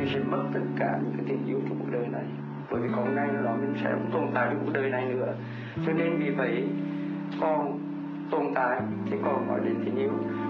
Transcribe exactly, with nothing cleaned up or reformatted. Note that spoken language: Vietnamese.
sẽ mất tất cả những cái tình yêu trong cuộc đời này, bởi vì có một ngày nào đó mình sẽ không tồn tại trong cuộc đời này nữa. Cho nên vì vậy còn tồn tại thì còn nói đến tình yêu.